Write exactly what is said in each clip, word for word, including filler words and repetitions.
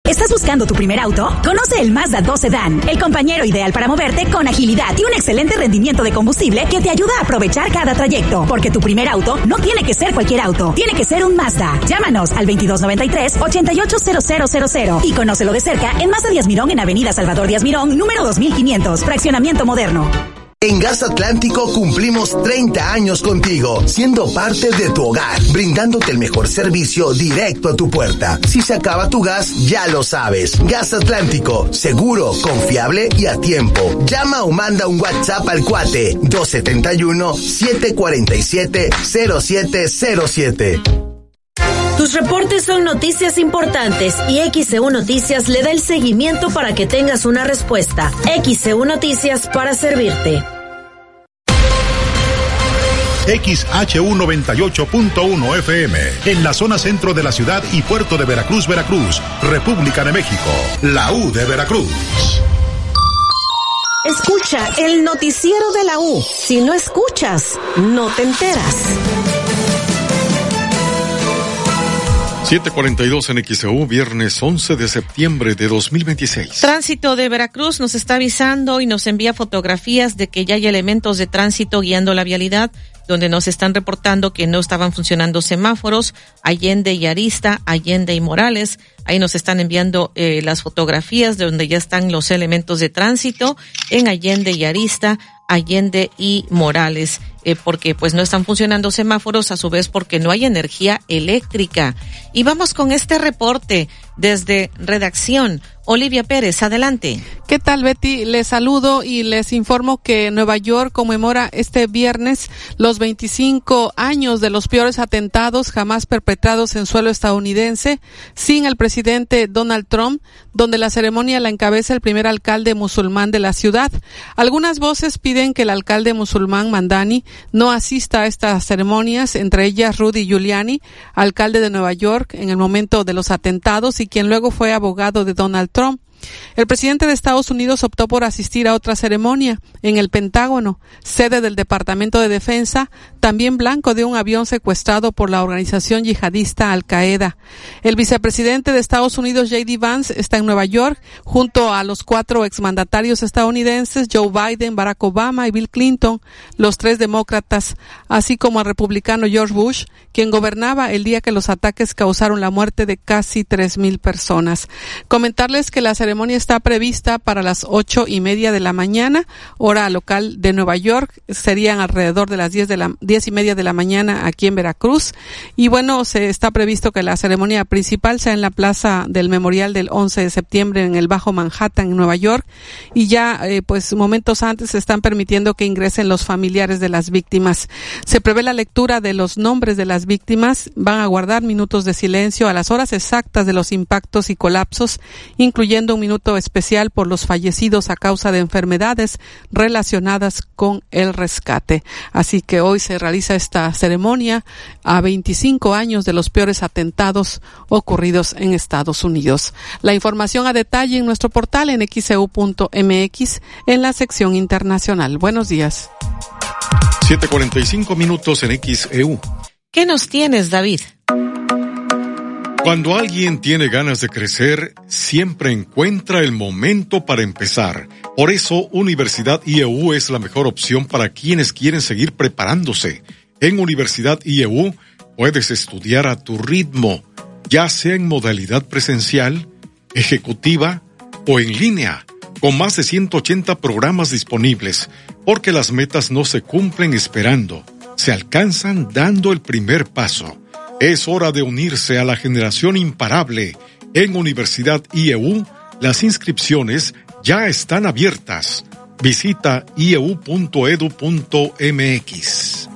¿Estás buscando tu primer auto? Conoce el Mazda dos Sedan, el compañero ideal para moverte con agilidad y un excelente rendimiento de combustible que te ayuda a aprovechar cada trayecto. Porque tu primer auto no tiene que ser cualquier auto, tiene que ser un Mazda. Llámanos al veintidós noventa y tres, ochenta y ocho cero cero cero cero y conócelo de cerca en Mazda Díaz Mirón en Avenida Salvador Díaz Mirón, número dos mil quinientos, fraccionamiento moderno. En Gas Atlántico cumplimos treinta años contigo, siendo parte de tu hogar, brindándote el mejor servicio directo a tu puerta. Si se acaba tu gas, ya lo sabes. Gas Atlántico, seguro, confiable y a tiempo. Llama o manda un WhatsApp al cuate dos siete uno, siete cuatro siete, cero siete cero siete. Tus reportes son noticias importantes y X C U Noticias le da el seguimiento para que tengas una respuesta. X C U Noticias para servirte. X H U noventa y ocho punto uno F M, en la zona centro de la ciudad y puerto de Veracruz, Veracruz, República de México, la U de Veracruz. Escucha el noticiero de la U. Si no escuchas, no te enteras. siete cuarenta y dos en X E U, viernes once de septiembre de dos mil veintiséis. Tránsito de Veracruz nos está avisando y nos envía fotografías de que ya hay elementos de tránsito guiando la vialidad, donde nos están reportando que no estaban funcionando semáforos, Allende y Arista, Allende y Morales. Ahí nos están enviando eh, las fotografías de donde ya están los elementos de tránsito en Allende y Arista, Allende y Morales, eh, porque pues no están funcionando semáforos, a su vez porque no hay energía eléctrica. Y vamos con este reporte desde redacción. Olivia Pérez, adelante. ¿Qué tal, Betty? Les saludo y les informo que Nueva York conmemora este viernes los veinticinco años de los peores atentados jamás perpetrados en suelo estadounidense, sin el presidente Donald Trump, donde la ceremonia la encabeza el primer alcalde musulmán de la ciudad. Algunas voces piden que el alcalde musulmán Mandani no asista a estas ceremonias, entre ellas Rudy Giuliani, alcalde de Nueva York en el momento de los atentados y quien luego fue abogado de Donald Trump. El presidente de Estados Unidos optó por asistir a otra ceremonia en el Pentágono, sede del Departamento de Defensa, también blanco de un avión secuestrado por la organización yihadista Al-Qaeda. El vicepresidente de Estados Unidos, J D Vance, está en Nueva York junto a los cuatro exmandatarios estadounidenses, Joe Biden, Barack Obama y Bill Clinton, los tres demócratas, así como al republicano George Bush, quien gobernaba el día que los ataques causaron la muerte de casi tres mil personas. Comentarles que la ceremonia La ceremonia está prevista para las ocho y media de la mañana, hora local de Nueva York. Serían alrededor de las diez de la diez y media de la mañana aquí en Veracruz. Y bueno, se está previsto que la ceremonia principal sea en la plaza del Memorial del once de septiembre en el Bajo Manhattan, en Nueva York. Y ya, eh, pues, momentos antes se están permitiendo que ingresen los familiares de las víctimas. Se prevé la lectura de los nombres de las víctimas. Van a guardar minutos de silencio a las horas exactas de los impactos y colapsos, incluyendo un minuto especial por los fallecidos a causa de enfermedades relacionadas con el rescate. Así que hoy se realiza esta ceremonia a veinticinco años de los peores atentados ocurridos en Estados Unidos. La información a detalle en nuestro portal en x e u punto m x en la sección internacional. Buenos días. siete cuarenta y cinco minutos en X E U. ¿Qué nos tienes, David? Cuando alguien tiene ganas de crecer, siempre encuentra el momento para empezar. Por eso, Universidad I E U es la mejor opción para quienes quieren seguir preparándose. En Universidad I E U puedes estudiar a tu ritmo, ya sea en modalidad presencial, ejecutiva o en línea, con más de ciento ochenta programas disponibles, porque las metas no se cumplen esperando, se alcanzan dando el primer paso. Es hora de unirse a la generación imparable. En Universidad I E U, las inscripciones ya están abiertas. Visita i e u punto e d u punto m x.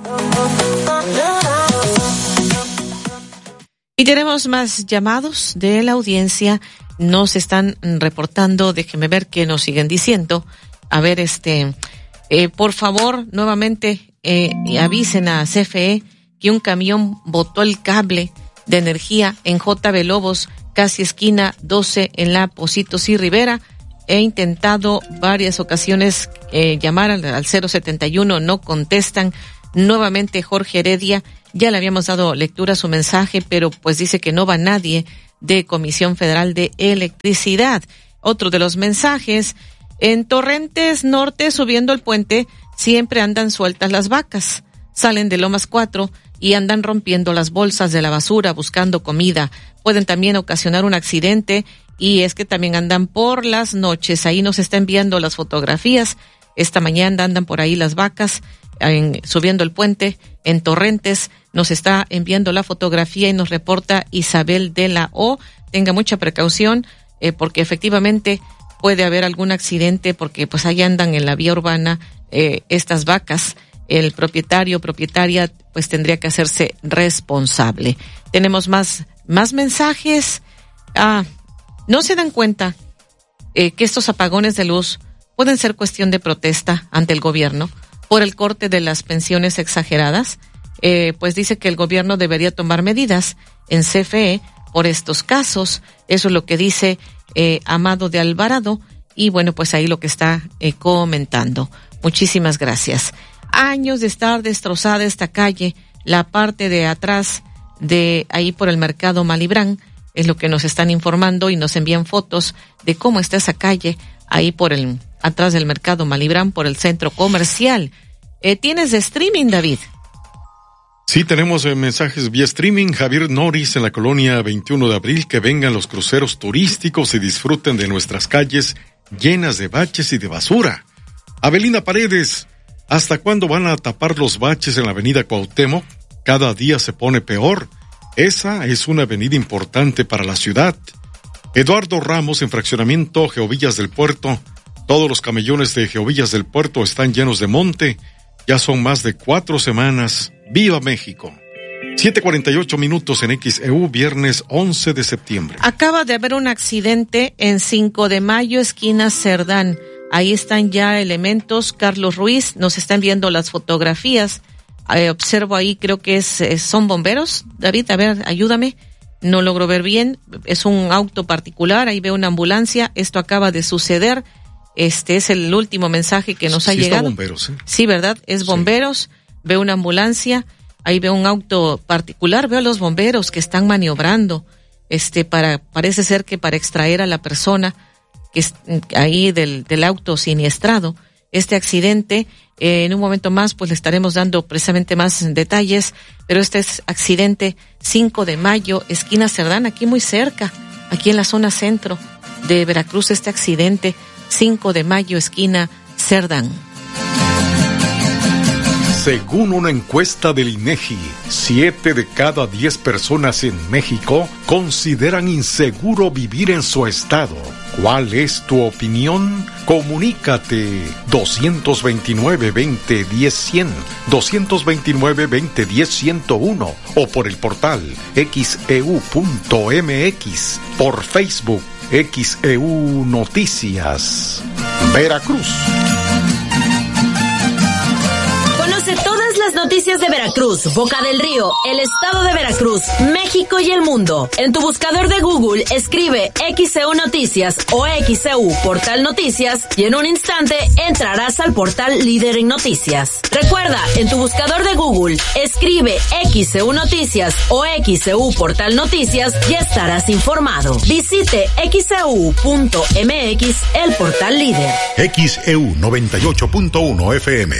Y tenemos más llamados de la audiencia. Nos están reportando, déjenme ver qué nos siguen diciendo. A ver, este, eh, por favor, nuevamente eh, avisen a C F E que un camión botó el cable de energía en J B Lobos, casi esquina doce en la Pocitos y Rivera. He intentado varias ocasiones eh, llamar al, al cero setenta y uno, no contestan. Nuevamente Jorge Heredia, ya le habíamos dado lectura a su mensaje, pero pues dice que no va nadie de Comisión Federal de Electricidad. Otro de los mensajes, en Torrentes Norte, subiendo el puente, siempre andan sueltas las vacas. Salen de Lomas cuatro y andan rompiendo las bolsas de la basura buscando comida. Pueden también ocasionar un accidente y es que también andan por las noches. Ahí nos está enviando las fotografías. Esta mañana andan por ahí las vacas en, subiendo el puente en Torrentes. Nos está enviando la fotografía y nos reporta Isabel de la O. Tenga mucha precaución eh, porque efectivamente puede haber algún accidente porque pues ahí andan en la vía urbana eh, estas vacas. El propietario, propietaria, pues tendría que hacerse responsable. Tenemos más, más mensajes. Ah, ¿no se dan cuenta eh, que estos apagones de luz pueden ser cuestión de protesta ante el gobierno por el corte de las pensiones exageradas? Eh, pues dice que el gobierno debería tomar medidas en C F E por estos casos. Eso es lo que dice eh, Amado de Alvarado. Y bueno, pues ahí lo que está eh, comentando. Muchísimas gracias. Años de estar destrozada esta calle, la parte de atrás de ahí por el mercado Malibrán, es lo que nos están informando y nos envían fotos de cómo está esa calle ahí por el, atrás del mercado Malibrán, por el centro comercial. Eh, ¿Tienes de streaming, David? Sí, tenemos eh, mensajes vía streaming. Javier Norris en la colonia veintiuno de abril, que vengan los cruceros turísticos y disfruten de nuestras calles llenas de baches y de basura. Abelina Paredes, ¿hasta cuándo van a tapar los baches en la avenida Cuauhtémoc? Cada día se pone peor. Esa es una avenida importante para la ciudad. Eduardo Ramos en fraccionamiento Geovillas del Puerto. Todos los camellones de Geovillas del Puerto están llenos de monte. Ya son más de cuatro semanas. ¡Viva México! siete cuarenta y ocho minutos en X E U, viernes once de septiembre. Acaba de haber un accidente en cinco de mayo, esquina Cerdán. Ahí están ya elementos. Carlos Ruiz nos está enviando las fotografías. Eh, observo ahí, creo que es, eh, son bomberos. David, a ver, ayúdame. No logro ver bien. Es un auto particular. Ahí veo una ambulancia. Esto acaba de suceder. Este es el último mensaje que nos sí, ha sí llegado. Bomberos, ¿eh? Sí, ¿verdad? Es bomberos. Sí. Veo una ambulancia. Ahí veo un auto particular. Veo a los bomberos que están maniobrando. Este, para, parece ser que para extraer a la persona que es ahí del, del auto siniestrado. Este accidente, eh, en un momento más, pues le estaremos dando precisamente más detalles, pero este es accidente cinco de mayo, esquina Cerdán, aquí muy cerca, aquí en la zona centro de Veracruz, este accidente, cinco de mayo, esquina Cerdán. Según una encuesta del INEGI, siete de cada diez personas en México consideran inseguro vivir en su estado. ¿Cuál es tu opinión? Comunícate dos veintinueve, veinte, diez, cien, dos veintinueve, veinte, diez, ciento uno o por el portal X E U punto M X, por Facebook X E U Noticias. Veracruz. Conoce todas las noticias de Veracruz, Boca del Río, el estado de Veracruz, México y el mundo. En tu buscador de Google escribe X E U Noticias o X E U Portal Noticias y en un instante entrarás al portal líder en noticias. Recuerda, en tu buscador de Google escribe X E U Noticias o X E U Portal Noticias y estarás informado. Visite X E U punto M X, el portal líder. X E U noventa y ocho punto uno F M.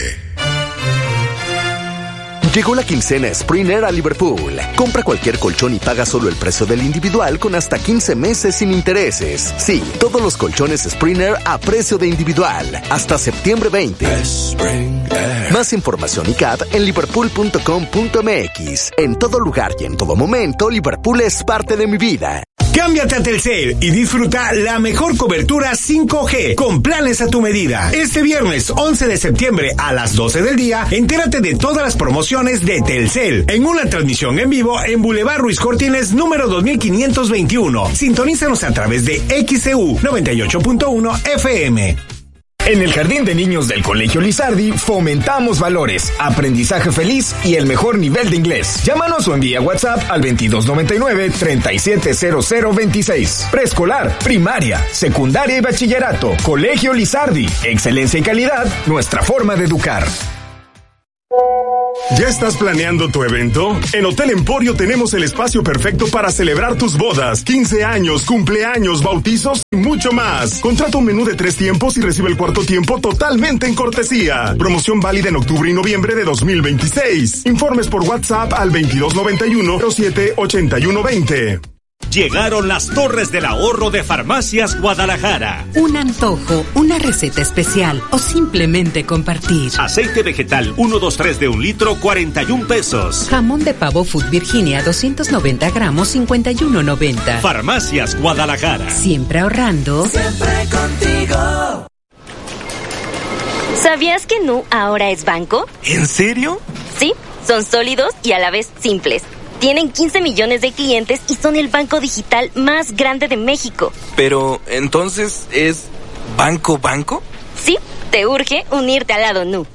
Llegó la quincena Springer a Liverpool. Compra cualquier colchón y paga solo el precio del individual con hasta quince meses sin intereses. Sí, todos los colchones Springer a precio de individual. Hasta septiembre veinte. Más información y C A T en liverpool punto com punto M X. En todo lugar y en todo momento, Liverpool es parte de mi vida. Cámbiate a Telcel y disfruta la mejor cobertura cinco G con planes a tu medida. Este viernes once de septiembre a las doce del día, entérate de todas las promociones de Telcel en una transmisión en vivo en Boulevard Ruiz Cortines número dos mil quinientos veintiuno. Sintonízanos a través de X E U noventa y ocho punto uno F M. En el Jardín de Niños del Colegio Lizardi fomentamos valores, aprendizaje feliz y el mejor nivel de inglés. Llámanos o envía WhatsApp al veintidós noventa y nueve, treinta y siete cero cero veintiséis. Preescolar, primaria, secundaria y bachillerato. Colegio Lizardi. Excelencia y calidad, nuestra forma de educar. ¿Ya estás planeando tu evento? En Hotel Emporio tenemos el espacio perfecto para celebrar tus bodas, quince años, cumpleaños, bautizos y mucho más. Contrata un menú de tres tiempos y recibe el cuarto tiempo totalmente en cortesía. Promoción válida en octubre y noviembre de dos mil veintiséis. Informes por WhatsApp al veintidós noventa y uno cero siete ochenta y uno veinte. Llegaron las Torres del Ahorro de Farmacias Guadalajara. Un antojo, una receta especial o simplemente compartir. Aceite vegetal uno dos tres de un litro, cuarenta y un pesos. Jamón de pavo Food Virginia, doscientos noventa gramos, cincuenta y uno noventa. Farmacias Guadalajara. Siempre ahorrando. Siempre contigo. ¿Sabías que Nu ahora es banco? ¿En serio? Sí, son sólidos y a la vez simples. Tienen quince millones de clientes y son el banco digital más grande de México. Pero, ¿entonces es banco banco? Sí, te urge unirte al lado Nu.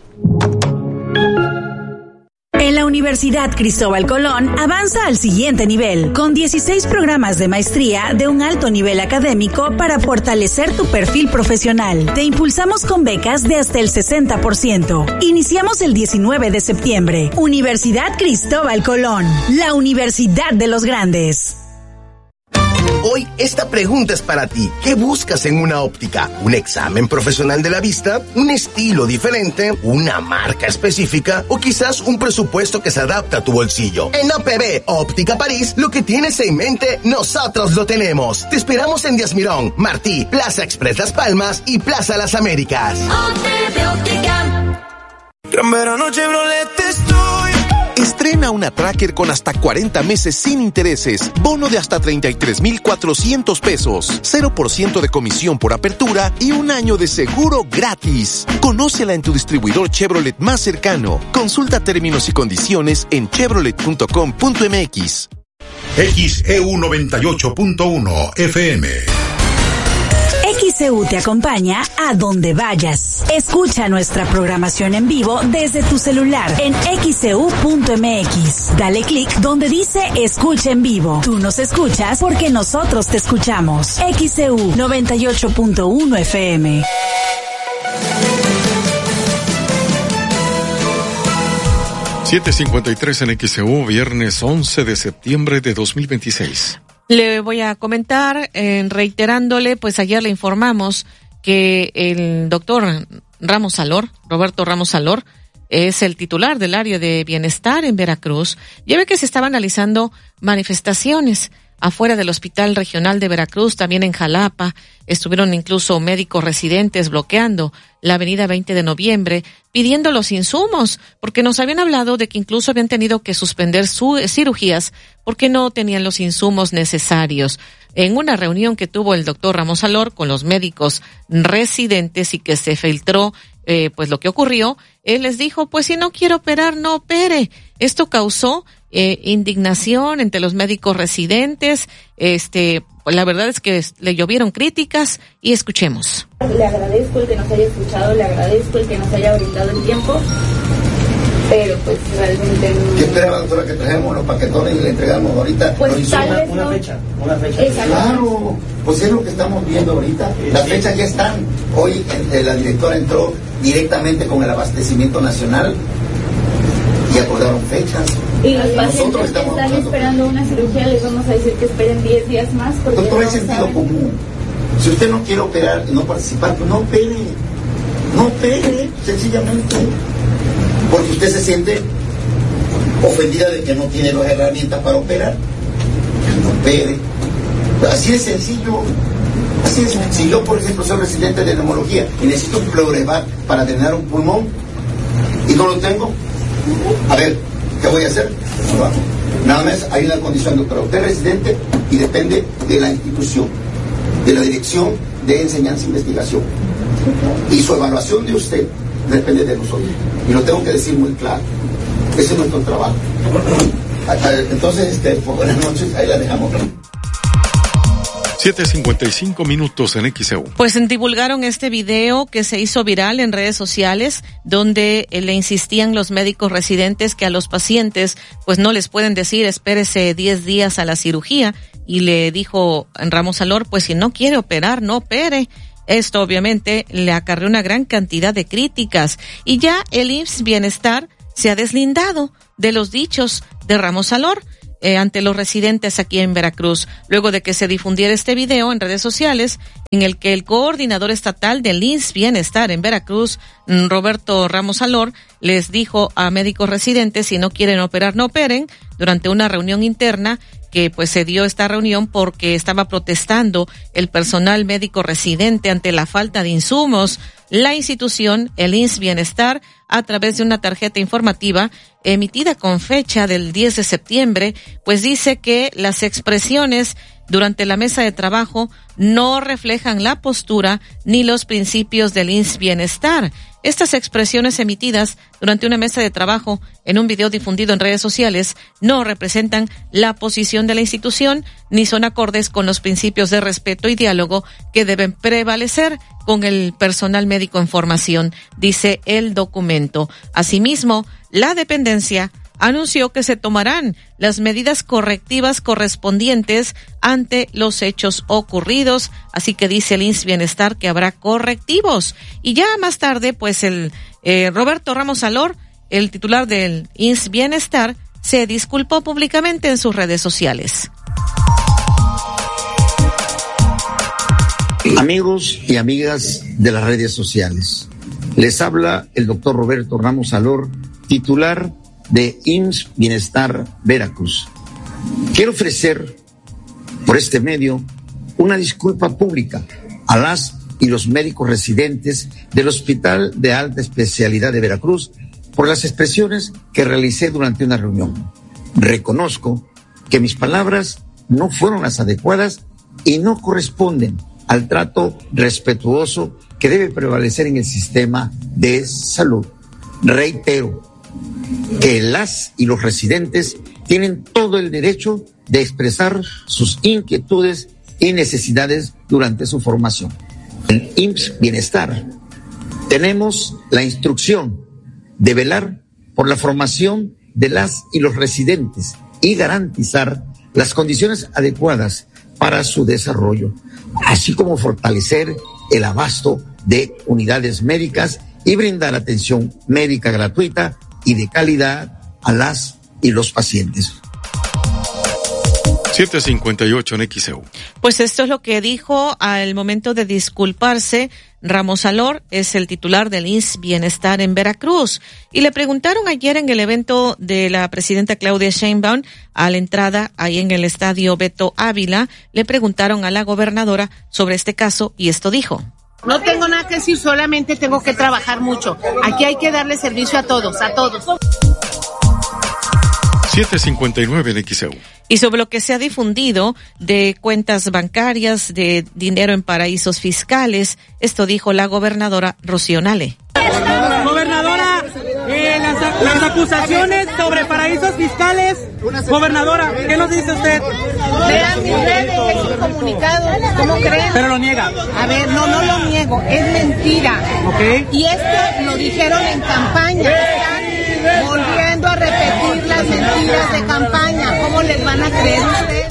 En la Universidad Cristóbal Colón avanza al siguiente nivel, con dieciséis programas de maestría de un alto nivel académico para fortalecer tu perfil profesional. Te impulsamos con becas de hasta el sesenta por ciento. Iniciamos el diecinueve de septiembre. Universidad Cristóbal Colón, la Universidad de los Grandes. Hoy esta pregunta es para ti. ¿Qué buscas en una óptica? ¿Un examen profesional de la vista? ¿Un estilo diferente? ¿Una marca específica? ¿O quizás un presupuesto que se adapta a tu bolsillo? En O P B, Óptica París, lo que tienes en mente, nosotros lo tenemos. Te esperamos en Díaz Mirón, Martí, Plaza Express Las Palmas y Plaza Las Américas. O P B Óptica. Gran verano Chevrolet estoy. Estrena una Tracker con hasta cuarenta meses sin intereses, bono de hasta treinta y tres mil cuatrocientos pesos, cero por ciento de comisión por apertura y un año de seguro gratis. Conócela en tu distribuidor Chevrolet más cercano. Consulta términos y condiciones en chevrolet punto com punto m x. X E U noventa y ocho punto uno F M. X E U te acompaña a donde vayas. Escucha nuestra programación en vivo desde tu celular en x e u punto m x. Dale clic donde dice Escucha en vivo. Tú nos escuchas porque nosotros te escuchamos. X E U noventa y ocho punto uno F M. siete cincuenta y tres en X E U, viernes once de septiembre de dos mil veintiséis. Le voy a comentar, eh, reiterándole, pues ayer le informamos que el doctor Ramos Salor, Roberto Ramos Salor, es el titular del área de bienestar en Veracruz. Ya ve que se estaban analizando manifestaciones afuera del Hospital Regional de Veracruz, también en Jalapa. Estuvieron incluso médicos residentes bloqueando la avenida veinte de noviembre, pidiendo los insumos, porque nos habían hablado de que incluso habían tenido que suspender sus cirugías porque no tenían los insumos necesarios. En una reunión que tuvo el doctor Ramos Salor con los médicos residentes y que se filtró eh, pues lo que ocurrió, él les dijo, pues si no quiere operar, no opere. Esto causó eh, indignación entre los médicos residentes. Este, la verdad es que le llovieron críticas y escuchemos. Le agradezco el que nos haya escuchado, le agradezco el que nos haya brindado el tiempo, pero pues realmente no. Yo esperaba, doctora, que trajéramos los paquetones y le entregamos ahorita. Pues tal vez una, no. una fecha, una fecha. Exacto. Claro, pues es lo que estamos viendo ahorita. Las fechas ya están. Hoy eh, la directora entró directamente con el abastecimiento nacional y acordaron fechas. Y los pacientes que están pasando. esperando una cirugía les vamos a decir que esperen diez días más. Porque doctor, no es sentido saben. común. Si usted no quiere operar y no participar, pues no opere. No opere, sencillamente. Porque usted se siente ofendida de que no tiene las herramientas para operar. No opere. Así de sencillo. Así es. Si yo, por ejemplo, soy residente de neumología y necesito un Pleurevac para drenar un pulmón y no lo tengo, a ver, ¿qué voy a hacer? Nada más hay una condición, doctora. Usted es residente y depende de la institución, de la dirección de enseñanza e investigación. Y su evaluación de usted depende de nosotros. Y lo tengo que decir muy claro. Ese es nuestro trabajo. Entonces, este, por buenas noches, ahí la dejamos. siete cincuenta y cinco minutos en X E U. Pues divulgaron este video que se hizo viral en redes sociales, donde eh, le insistían los médicos residentes que a los pacientes pues no les pueden decir espérese diez días a la cirugía, y le dijo Ramos Salor, pues si no quiere operar, no opere. Esto obviamente le acarreó una gran cantidad de críticas, y ya el I M S S Bienestar se ha deslindado de los dichos de Ramos Alor eh, ante los residentes aquí en Veracruz, luego de que se difundiera este video en redes sociales en el que el coordinador estatal del I M S S Bienestar en Veracruz, Roberto Ramos Alor, les dijo a médicos residentes: si no quieren operar, no operen, durante una reunión interna que pues se dio esta reunión porque estaba protestando el personal médico residente ante la falta de insumos. La institución, el I M S S Bienestar, a través de una tarjeta informativa emitida con fecha del diez de septiembre, pues dice que las expresiones durante la mesa de trabajo no reflejan la postura ni los principios del I M S S Bienestar. Estas expresiones emitidas durante una mesa de trabajo en un video difundido en redes sociales no representan la posición de la institución ni son acordes con los principios de respeto y diálogo que deben prevalecer con el personal médico en formación, dice el documento. Asimismo, la dependencia anunció que se tomarán las medidas correctivas correspondientes ante los hechos ocurridos, así que dice el I M S S Bienestar que habrá correctivos. Y ya más tarde, pues el eh, Roberto Ramos Alor, el titular del I M S S Bienestar, se disculpó públicamente en sus redes sociales. Amigos y amigas de las redes sociales, les habla el doctor Roberto Ramos Alor, titular de I M S S Bienestar Veracruz. Quiero ofrecer por este medio una disculpa pública a las y los médicos residentes del Hospital de Alta Especialidad de Veracruz por las expresiones que realicé durante una reunión. Reconozco que mis palabras no fueron las adecuadas y no corresponden al trato respetuoso que debe prevalecer en el sistema de salud. Reitero que las y los residentes tienen todo el derecho de expresar sus inquietudes y necesidades durante su formación. En I M S S Bienestar tenemos la instrucción de velar por la formación de las y los residentes y garantizar las condiciones adecuadas para su desarrollo, así como fortalecer el abasto de unidades médicas y brindar atención médica gratuita y de calidad a las y los pacientes. siete cincuenta y ocho en X E U. Pues esto es lo que dijo al momento de disculparse Ramos Alor, es el titular del I M S S Bienestar en Veracruz. Y le preguntaron ayer en el evento de la presidenta Claudia Sheinbaum, a la entrada ahí en el estadio Beto Ávila, le preguntaron a la gobernadora sobre este caso y esto dijo. No tengo nada que decir, solamente tengo que trabajar mucho. Aquí hay que darle servicio a todos, a todos. siete cincuenta y nueve en X E U. Y sobre lo que se ha difundido de cuentas bancarias, de dinero en paraísos fiscales, esto dijo la gobernadora Rocío Nale. Gobernadora, eh, las, las acusaciones sobre paraísos fiscales, gobernadora, ¿qué nos dice usted? Vean mis redes, es un comunicado, ¿cómo creen? Pero lo niega. A ver, no, no lo niego, es mentira. Okay. Y esto lo dijeron en campaña. Están volviendo a repetir las mentiras de campaña. ¿Cómo les van a creer ustedes?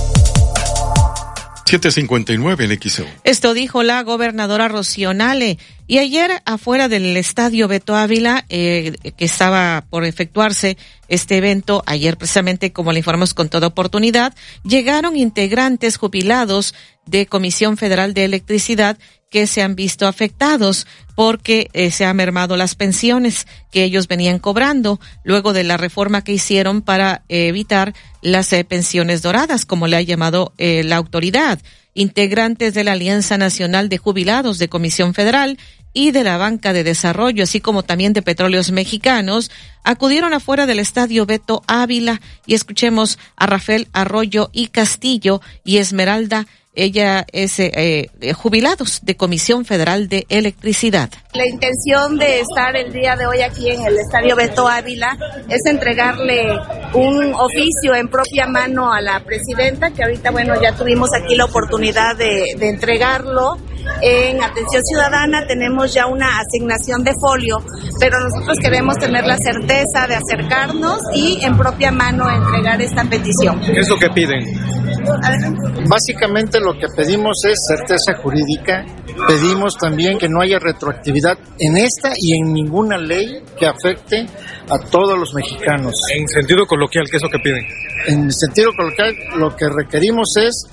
siete cincuenta y nueve en X E U. Esto dijo la gobernadora Rocío Nale. Y ayer, afuera del estadio Beto Ávila, eh, que estaba por efectuarse este evento, ayer precisamente, como le informamos con toda oportunidad, llegaron integrantes jubilados de Comisión Federal de Electricidad que se han visto afectados porque eh, se han mermado las pensiones que ellos venían cobrando luego de la reforma que hicieron para eh, evitar las eh, pensiones doradas, como le ha llamado eh, la autoridad. Integrantes de la Alianza Nacional de Jubilados de Comisión Federal y de la Banca de Desarrollo, así como también de Petróleos Mexicanos, acudieron afuera del estadio Beto Ávila y escuchemos a Rafael Arroyo y Castillo y Esmeralda. Ella es eh, eh, jubilados de Comisión Federal de Electricidad. La intención de estar el día de hoy aquí en el Estadio Beto Ávila es entregarle un oficio en propia mano a la presidenta, que ahorita, bueno, ya tuvimos aquí la oportunidad de, de entregarlo. En Atención Ciudadana tenemos ya una asignación de folio, pero nosotros queremos tener la certeza de acercarnos y en propia mano entregar esta petición. ¿Qué es lo que piden? Básicamente lo que pedimos es certeza jurídica, pedimos también que no haya retroactividad en esta y en ninguna ley que afecte a todos los mexicanos. En sentido coloquial, ¿qué es lo que piden? En sentido coloquial, lo que requerimos es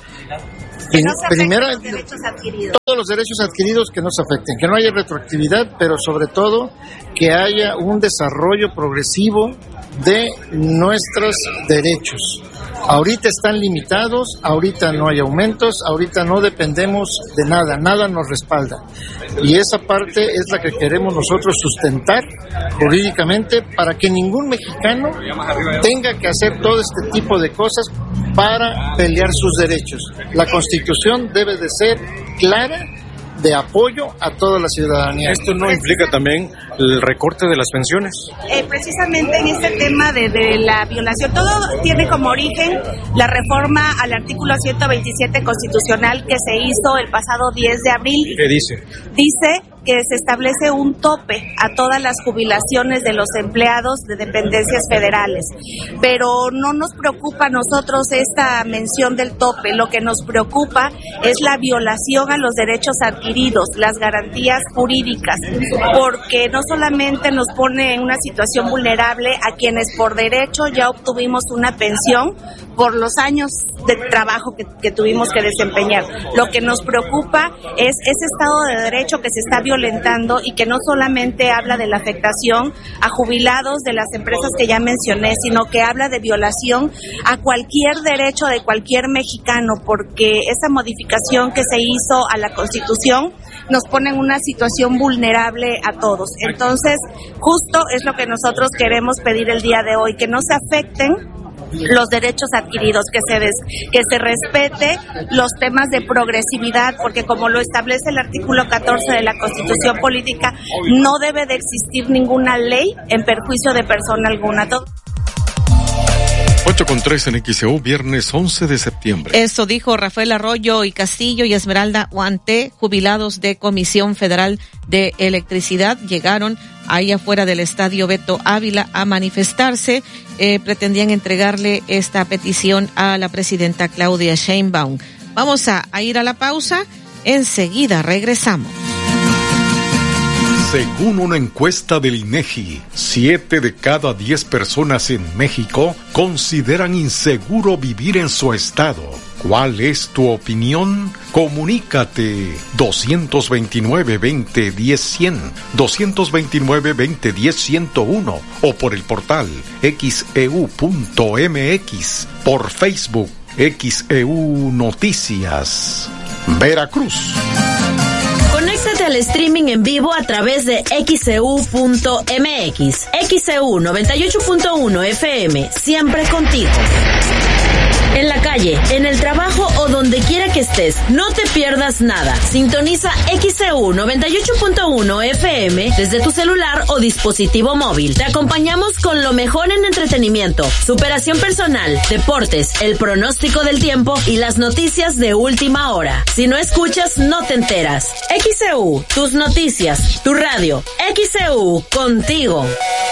que no se primero, los derechos adquiridos. Todos los derechos adquiridos que no se afecten, que no haya retroactividad, pero sobre todo que haya un desarrollo progresivo de nuestros derechos. Ahorita están limitados, ahorita no hay aumentos, ahorita no dependemos de nada, nada nos respalda. Y esa parte es la que queremos nosotros sustentar jurídicamente para que ningún mexicano tenga que hacer todo este tipo de cosas para pelear sus derechos. La Constitución debe de ser clara, de apoyo a toda la ciudadanía. ¿Esto no implica también el recorte de las pensiones? Eh, precisamente en este tema de, de la violación, todo tiene como origen la reforma al artículo ciento veintisiete constitucional que se hizo el pasado diez de abril. ¿Qué dice? Dice que se establece un tope a todas las jubilaciones de los empleados de dependencias federales. Pero no nos preocupa a nosotros esta mención del tope, lo que nos preocupa es la violación a los derechos adquiridos, las garantías jurídicas, porque no solamente nos pone en una situación vulnerable a quienes por derecho ya obtuvimos una pensión por los años de trabajo que, que tuvimos que desempeñar. Lo que nos preocupa es ese Estado de Derecho que se está violentando y que no solamente habla de la afectación a jubilados de las empresas que ya mencioné, sino que habla de violación a cualquier derecho de cualquier mexicano, porque esa modificación que se hizo a la Constitución nos pone en una situación vulnerable a todos. Entonces, justo es lo que nosotros queremos pedir el día de hoy, que no se afecten los derechos adquiridos, que se des, que se respete los temas de progresividad, porque como lo establece el artículo catorce de la Constitución Política, no debe de existir ninguna ley en perjuicio de persona alguna. ocho con tres en X E U, viernes once de septiembre. Eso dijo Rafael Arroyo y Castillo y Esmeralda Huanté, jubilados de Comisión Federal de Electricidad, llegaron ahí afuera del Estadio Beto Ávila a manifestarse. Eh, pretendían entregarle esta petición a la presidenta Claudia Sheinbaum. Vamos a, a ir a la pausa. Enseguida regresamos. Según una encuesta del INEGI, siete de cada diez personas en México consideran inseguro vivir en su estado. ¿Cuál es tu opinión? Comunícate dos veintinueve, veinte, diez, cien, dos veintinueve, veinte, diez, ciento uno o por el portal X E U punto M X, por Facebook X E U Noticias. Veracruz. Conéctate al streaming en vivo a través de X E U punto M X. X E U noventa y ocho punto uno F M, siempre contigo. En la calle, en el trabajo o donde quiera que estés, no te pierdas nada. Sintoniza X E U noventa y ocho punto uno F M desde tu celular o dispositivo móvil. Te acompañamos con lo mejor en entretenimiento, superación personal, deportes, el pronóstico del tiempo y las noticias de última hora. Si no escuchas, no te enteras. X E U, tus noticias, tu radio. X E U, contigo.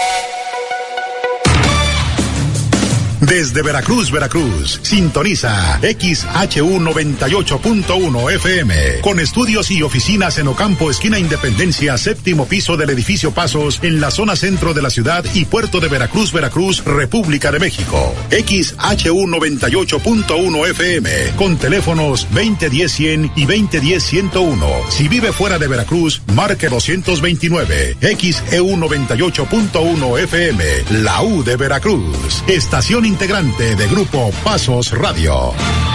Desde Veracruz, Veracruz, sintoniza X H U noventa y ocho punto uno F M, con estudios y oficinas en Ocampo, esquina Independencia, séptimo piso del edificio Pasos, en la zona centro de la ciudad y puerto de Veracruz, Veracruz, República de México. X H U noventa y ocho punto uno F M, con teléfonos veinte diez cien y veinte diez ciento uno. Si vive fuera de Veracruz, marque doscientos veintinueve. X E U noventa y ocho punto uno F M, la U de Veracruz. Estación integrante de Grupo Pasos Radio.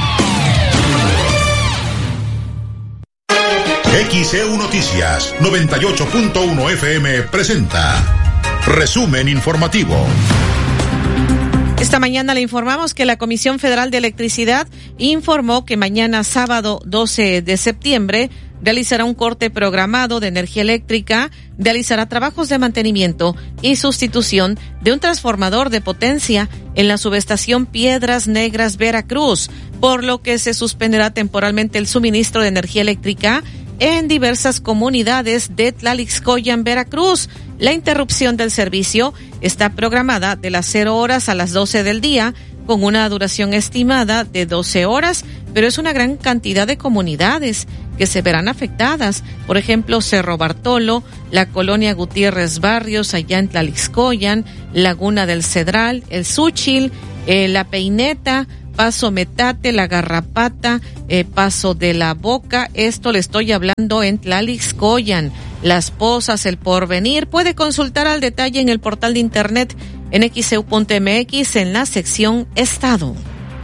X E U Noticias noventa y ocho punto uno F M presenta resumen informativo. Esta mañana le informamos que la Comisión Federal de Electricidad informó que mañana sábado doce de septiembre realizará un corte programado de energía eléctrica, realizará trabajos de mantenimiento y sustitución de un transformador de potencia en la subestación Piedras Negras, Veracruz, por lo que se suspenderá temporalmente el suministro de energía eléctrica en diversas comunidades de Tlalixcoyan, Veracruz. La interrupción del servicio está programada de las cero horas a las doce del día con una duración estimada de doce horas, pero es una gran cantidad de comunidades que se verán afectadas. Por ejemplo, Cerro Bartolo, la colonia Gutiérrez Barrios, allá en Tlalixcoyan, Laguna del Cedral, el Súchil, eh, La Peineta, Paso Metate, La Garrapata, eh, Paso de la Boca. Esto le estoy hablando en Tlalixcoyan. Las Pozas, El Porvenir. Puede consultar al detalle en el portal de internet en equis e u punto eme equis en la sección Estado.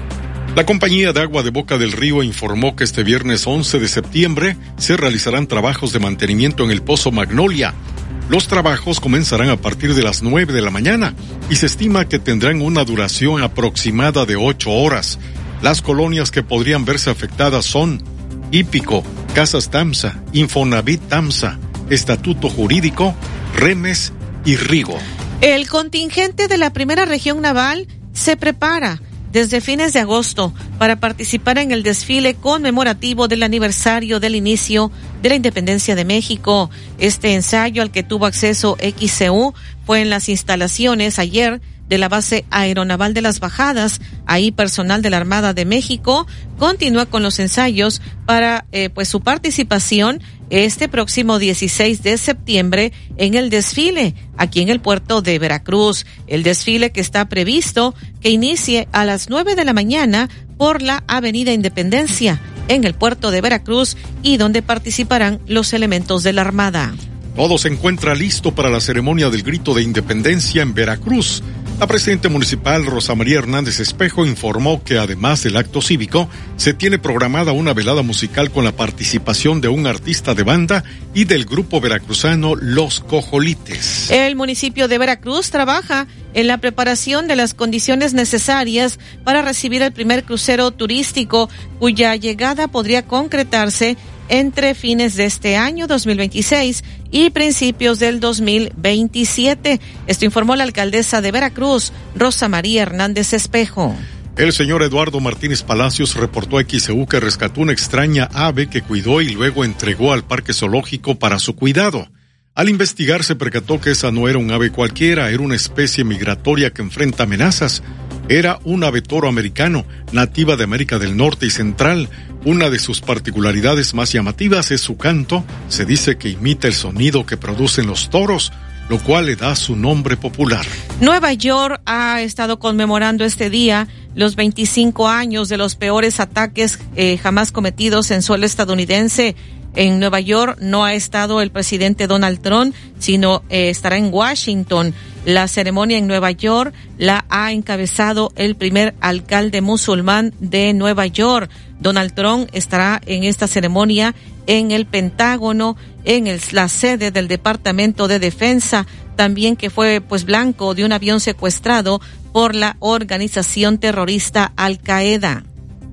La compañía de agua de Boca del Río informó que este viernes once de septiembre se realizarán trabajos de mantenimiento en el Pozo Magnolia. Los trabajos comenzarán a partir de las nueve de la mañana y se estima que tendrán una duración aproximada de ocho horas. Las colonias que podrían verse afectadas son Hípico, Casas Tamsa, Infonavit Tamsa, Estatuto Jurídico, Remes y Rigo. El contingente de la Primera Región Naval se prepara desde fines de agosto para participar en el desfile conmemorativo del aniversario del inicio de la independencia de México. Este ensayo al que tuvo acceso equis e u fue en las instalaciones ayer de la base aeronaval de Las Bajadas. Ahí personal de la Armada de México continúa con los ensayos para eh, pues su participación este próximo dieciséis de septiembre en el desfile aquí en el puerto de Veracruz. El desfile que está previsto que inicie a las nueve de la mañana por la Avenida Independencia en el puerto de Veracruz y donde participarán los elementos de la Armada. Todo se encuentra listo para la ceremonia del grito de independencia en Veracruz. La presidenta municipal Rosa María Hernández Espejo informó que además del acto cívico, se tiene programada una velada musical con la participación de un artista de banda y del grupo veracruzano Los Cojolites. El municipio de Veracruz trabaja en la preparación de las condiciones necesarias para recibir el primer crucero turístico, cuya llegada podría concretarse entre fines de este año dos mil veintiséis y principios del dos mil veintisiete. Esto informó la alcaldesa de Veracruz, Rosa María Hernández Espejo. El señor Eduardo Martínez Palacios reportó a equis e u que rescató una extraña ave que cuidó y luego entregó al parque zoológico para su cuidado. Al investigar se percató que esa no era un ave cualquiera, era una especie migratoria que enfrenta amenazas. Era un ave toro americano, nativa de América del Norte y Central. Una de sus particularidades más llamativas es su canto. Se dice que imita el sonido que producen los toros, lo cual le da su nombre popular. Nueva York ha estado conmemorando este día los veinticinco años de los peores ataques eh, jamás cometidos en suelo estadounidense. En Nueva York no ha estado el presidente Donald Trump, sino eh, estará en Washington. La ceremonia en Nueva York la ha encabezado el primer alcalde musulmán de Nueva York. Donald Trump estará en esta ceremonia en el Pentágono, en el, la sede del Departamento de Defensa, también que fue pues blanco de un avión secuestrado por la organización terrorista Al Qaeda.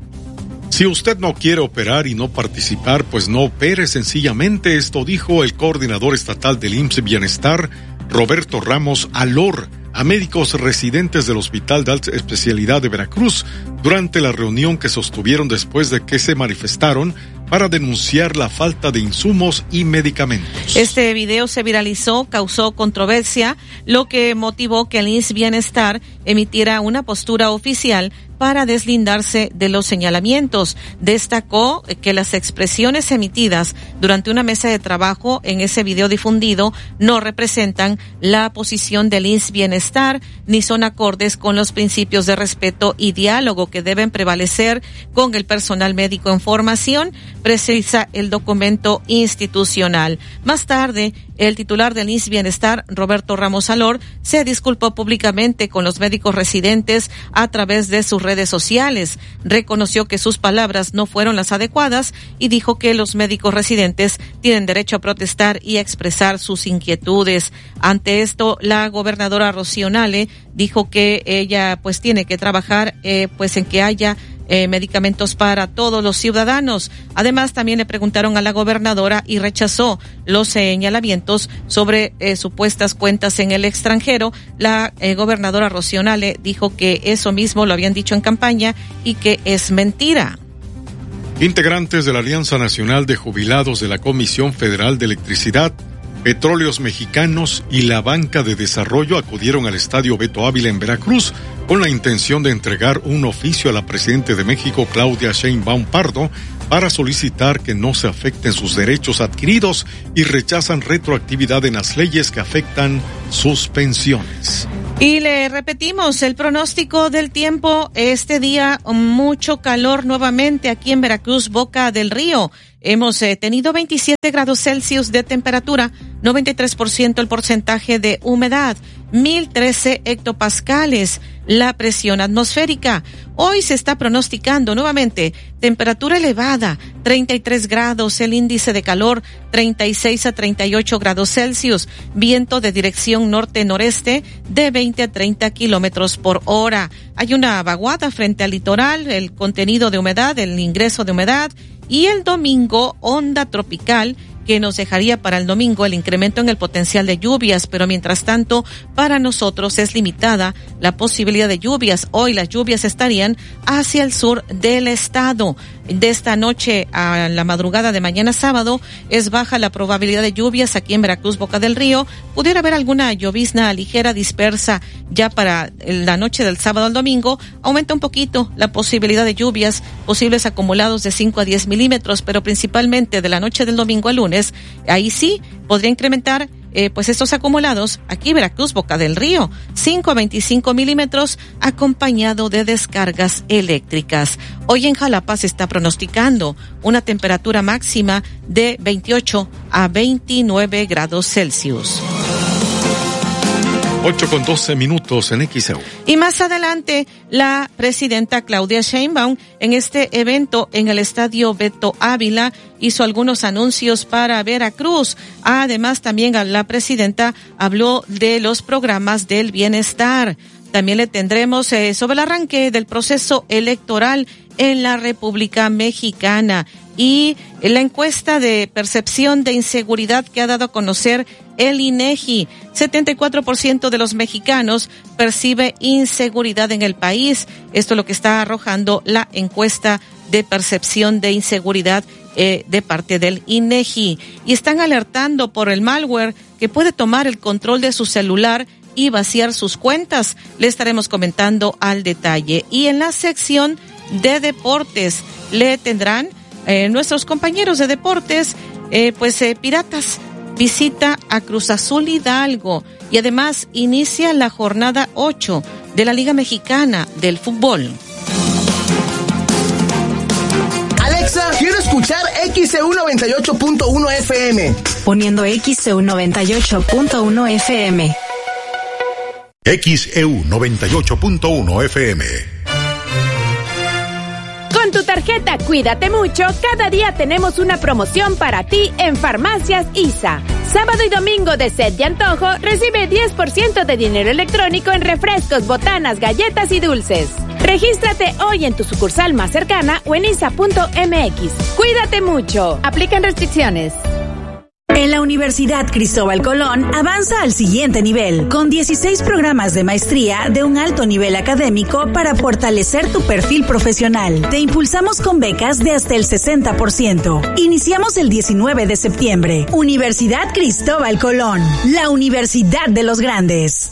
Si usted no quiere operar y no participar, pues no opere sencillamente. Esto dijo el coordinador estatal del I M S S Bienestar, Roberto Ramos Alor, a médicos residentes del Hospital de Alta Especialidad de Veracruz durante la reunión que sostuvieron después de que se manifestaron para denunciar la falta de insumos y medicamentos. Este video se viralizó, causó controversia, lo que motivó que el I M S S Bienestar emitiera una postura oficial para deslindarse de los señalamientos. Destacó que las expresiones emitidas durante una mesa de trabajo en ese video difundido no representan la posición del I M S S Bienestar ni son acordes con los principios de respeto y diálogo que deben prevalecer con el personal médico en formación, precisa el documento institucional. Más tarde, el titular del I M S S Bienestar, Roberto Ramos Alor, se disculpó públicamente con los médicos residentes a través de sus redes sociales. Reconoció que sus palabras no fueron las adecuadas y dijo que los médicos residentes tienen derecho a protestar y a expresar sus inquietudes. Ante esto, la gobernadora Rocío Nale dijo que ella pues tiene que trabajar eh, pues en que haya Eh, medicamentos para todos los ciudadanos. Además, también le preguntaron a la gobernadora y rechazó los señalamientos sobre eh, supuestas cuentas en el extranjero. La eh, gobernadora Rocío Nale dijo que eso mismo lo habían dicho en campaña y que es mentira. Integrantes de la Alianza Nacional de Jubilados de la Comisión Federal de Electricidad, Petróleos Mexicanos y la Banca de Desarrollo acudieron al Estadio Beto Ávila en Veracruz con la intención de entregar un oficio a la Presidenta de México, Claudia Sheinbaum Pardo, para solicitar que no se afecten sus derechos adquiridos y rechazan retroactividad en las leyes que afectan sus pensiones. Y le repetimos el pronóstico del tiempo. Este día mucho calor nuevamente aquí en Veracruz, Boca del Río. Hemos eh, tenido veintisiete grados Celsius de temperatura, noventa y tres por ciento el porcentaje de humedad, mil trece hectopascales la presión atmosférica. Hoy se está pronosticando nuevamente temperatura elevada, treinta y tres grados, el índice de calor treinta y seis a treinta y ocho grados Celsius, viento de dirección norte-noreste de veinte a treinta kilómetros por hora. Hay una vaguada frente al litoral, el contenido de humedad, el ingreso de humedad, y el domingo onda tropical que nos dejaría para el domingo el incremento en el potencial de lluvias, pero mientras tanto para nosotros es limitada la posibilidad de lluvias. Hoy las lluvias estarían hacia el sur del estado. De esta noche a la madrugada de mañana sábado es baja la probabilidad de lluvias aquí en Veracruz, Boca del Río. Pudiera haber alguna llovizna ligera dispersa ya para la noche del sábado al domingo. Aumenta un poquito la posibilidad de lluvias, posibles acumulados de cinco a diez milímetros, pero principalmente de la noche del domingo al lunes. Ahí sí podría incrementar eh, pues estos acumulados aquí Veracruz, Boca del Río, cinco a veinticinco milímetros, acompañado de descargas eléctricas. Hoy en Jalapa se está pronosticando una temperatura máxima de veintiocho a veintinueve grados Celsius. ocho con doce minutos en X E U. Y más adelante, la presidenta Claudia Sheinbaum, en este evento en el Estadio Beto Ávila, hizo algunos anuncios para Veracruz. Además, también la presidenta habló de los programas del bienestar. También le tendremos eh, sobre el arranque del proceso electoral en la República Mexicana y la encuesta de percepción de inseguridad que ha dado a conocer el INEGI. setenta y cuatro por ciento de los mexicanos percibe inseguridad en el país. Esto es lo que está arrojando la encuesta de percepción de inseguridad eh, de parte del INEGI. Y están alertando por el malware que puede tomar el control de su celular y vaciar sus cuentas. Le estaremos comentando al detalle. Y en la sección de deportes le tendrán eh, nuestros compañeros de deportes, eh, pues eh, Piratas visita a Cruz Azul Hidalgo y además inicia la jornada ocho de la Liga Mexicana del Fútbol. Alexa, quiero escuchar X E U noventa y ocho punto uno F M. Poniendo X E U noventa y ocho punto uno F M. X E U noventa y ocho punto uno F M. Con tu tarjeta Cuídate Mucho, cada día tenemos una promoción para ti en Farmacias I S A. Sábado y domingo de sed de antojo, recibe diez por ciento de dinero electrónico en refrescos, botanas, galletas y dulces. Regístrate hoy en tu sucursal más cercana o en isa punto m x. Cuídate mucho. Aplican restricciones. En la Universidad Cristóbal Colón avanza al siguiente nivel, con dieciséis programas de maestría de un alto nivel académico para fortalecer tu perfil profesional. Te impulsamos con becas de hasta el sesenta por ciento. Iniciamos el diecinueve de septiembre. Universidad Cristóbal Colón, la Universidad de los Grandes.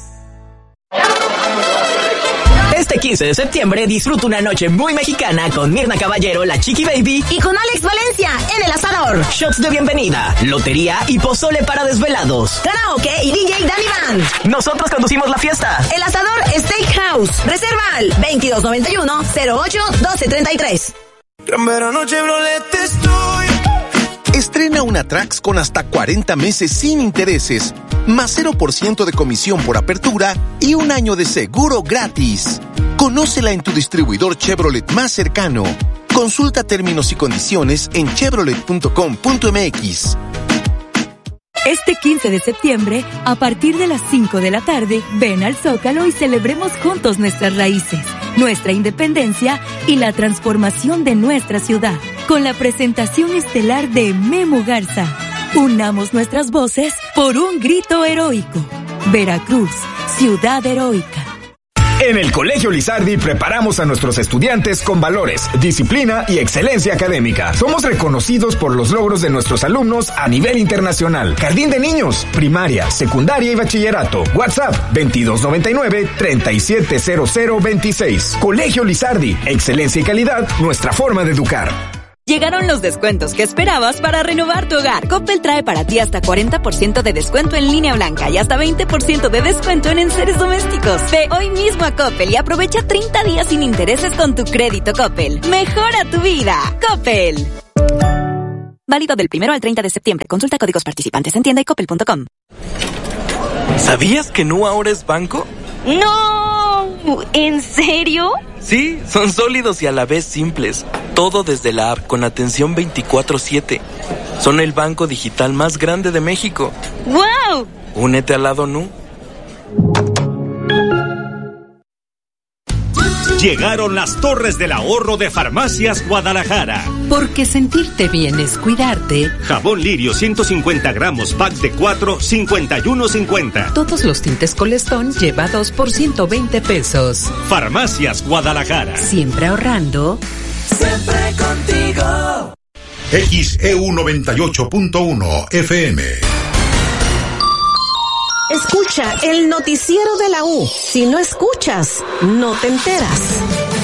Este quince de septiembre disfruta una noche muy mexicana con Mirna Caballero, la Chiqui Baby y con Alex Valencia en El Asador. Shots de bienvenida, lotería y pozole para desvelados. Karaoke y D J Danny Band. Nosotros conducimos la fiesta. El Asador Steakhouse. Reserva al veintidós noventa y uno cero ocho doce treinta y tres. Gran verano Chevrolet estoy. Estrena una Trax con hasta cuarenta meses sin intereses, más cero por ciento de comisión por apertura y un año de seguro gratis. Conócela en tu distribuidor Chevrolet más cercano. Consulta términos y condiciones en chevrolet punto com punto m x. Este quince de septiembre, a partir de las cinco de la tarde, ven al Zócalo y celebremos juntos nuestras raíces, nuestra independencia y la transformación de nuestra ciudad, con la presentación estelar de Memo Garza. Unamos nuestras voces por un grito heroico. Veracruz, ciudad heroica. En el Colegio Lizardi preparamos a nuestros estudiantes con valores, disciplina y excelencia académica. Somos reconocidos por los logros de nuestros alumnos a nivel internacional. Jardín de niños, primaria, secundaria y bachillerato. WhatsApp veintidós noventa y nueve, treinta y siete cero cero veintiséis. Colegio Lizardi, excelencia y calidad, nuestra forma de educar. Llegaron los descuentos que esperabas para renovar tu hogar. Coppel trae para ti hasta cuarenta por ciento de descuento en línea blanca y hasta veinte por ciento de descuento en enseres domésticos. Ve hoy mismo a Coppel y aprovecha treinta días sin intereses con tu crédito Coppel. Mejora tu vida. Coppel. Válido del primero al treinta de septiembre. Consulta códigos participantes en tienda y coppel punto com. ¿Sabías que Nu ahora es banco? ¡No! ¿En serio? Sí, son sólidos y a la vez simples. Todo desde la app con atención veinticuatro siete. Son el banco digital más grande de México. ¡Wow! Únete al lado Nu. Llegaron las Torres del Ahorro de Farmacias Guadalajara. Porque sentirte bien es cuidarte. Jabón Lirio ciento cincuenta gramos, pack de cuatro, cincuenta y uno cincuenta. Todos los tintes Colestón lleva dos por ciento veinte pesos. Farmacias Guadalajara. Siempre ahorrando. Siempre contigo. X E U noventa y ocho punto uno F M. Escucha el noticiero de la U. Si no escuchas, no te enteras.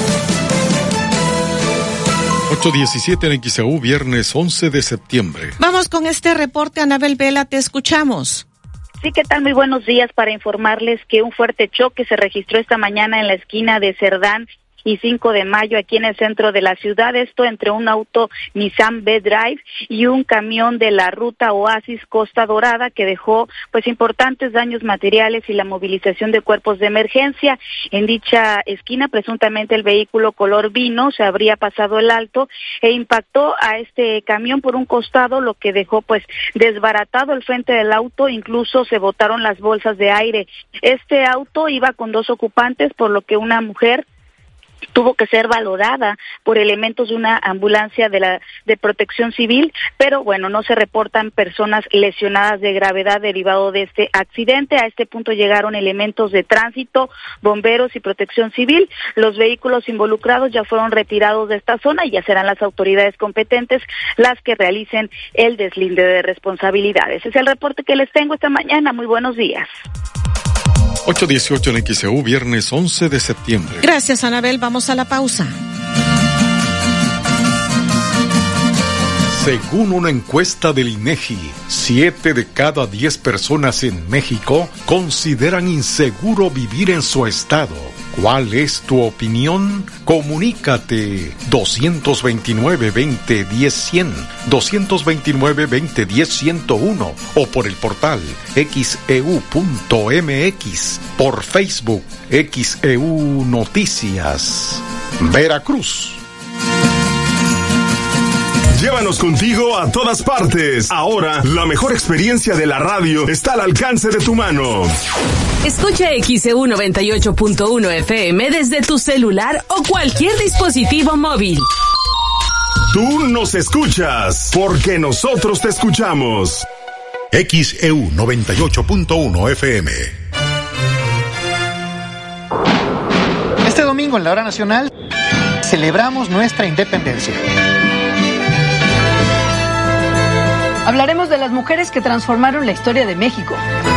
ocho diecisiete en X E U, viernes once de septiembre. Vamos con este reporte, Anabel Vela, te escuchamos. Sí, ¿qué tal? Muy buenos días para informarles que un fuerte choque se registró esta mañana en la esquina de Cerdán y cinco de mayo aquí en el centro de la ciudad, esto entre un auto Nissan B-Drive y un camión de la ruta Oasis Costa Dorada que dejó pues importantes daños materiales y la movilización de cuerpos de emergencia. En dicha esquina presuntamente el vehículo color vino se habría pasado el alto e impactó a este camión por un costado, lo que dejó pues desbaratado el frente del auto, incluso se botaron las bolsas de aire. Este auto iba con dos ocupantes, por lo que una mujer tuvo que ser valorada por elementos de una ambulancia de la de Protección Civil, pero bueno, no se reportan personas lesionadas de gravedad derivado de este accidente. A este punto llegaron elementos de tránsito, bomberos y Protección Civil. Los vehículos involucrados ya fueron retirados de esta zona y ya serán las autoridades competentes las que realicen el deslinde de responsabilidades. Ese es el reporte que les tengo esta mañana. Muy buenos días. ocho dieciocho en X E U, viernes once de septiembre. Gracias, Anabel. Vamos a la pausa. Según una encuesta del INEGI, siete de cada diez personas en México consideran inseguro vivir en su estado. ¿Cuál es tu opinión? Comunícate dos veintinueve, veinte, diez, cien, dos veintinueve, veinte, diez, ciento uno o por el portal X E U punto M X, por Facebook X E U Noticias. Veracruz. Llévanos contigo a todas partes. Ahora, la mejor experiencia de la radio está al alcance de tu mano. Escucha X E U noventa y ocho punto uno F M desde tu celular o cualquier dispositivo móvil. Tú nos escuchas, porque nosotros te escuchamos. X E U noventa y ocho punto uno F M. Este domingo en la hora nacional celebramos nuestra independencia. Hablaremos de las mujeres que transformaron la historia de México.